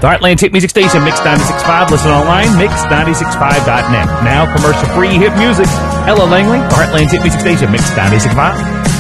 The Heartland Hit Music Station, Mix 96.5. Listen online, mix965.net. Now, commercial-free hit music. Ella Langley, the Heartland Hit Music Station, Mix 96.5.